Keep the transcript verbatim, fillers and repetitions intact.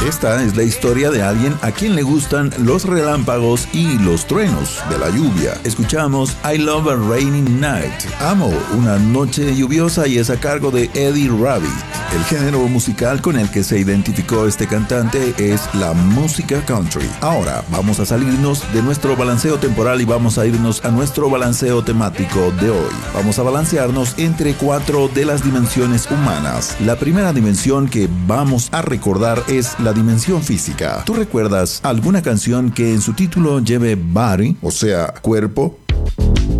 Esta es la historia de alguien a quien le gustan los relámpagos y los truenos de la lluvia. Escuchamos I Love a Rainy Night. Amo una noche lluviosa y es a cargo de Eddie Rabbitt. El género musical con el que se identificó este cantante es la música country. Ahora vamos a salirnos de nuestro balanceo temporal y vamos a irnos a nuestro balanceo temático de hoy. Vamos a balancearnos entre cuatro de las dimensiones humanas. La primera dimensión que vamos a recordar es la dimensión física. ¿Tú recuerdas alguna canción que en su título lleve body, o sea, cuerpo?